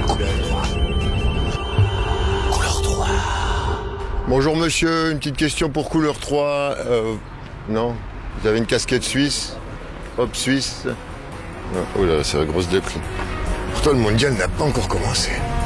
Couleur 3. Bonjour monsieur, une petite question pour couleur 3. Non, vous avez une casquette suisse? Hop, suisse. Oh là, c'est la grosse déprise. Pourtant le mondial n'a pas encore commencé.